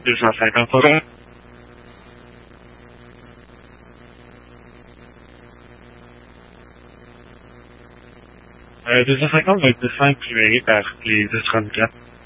250 euros. 250 va être 5 payé par les 10 34.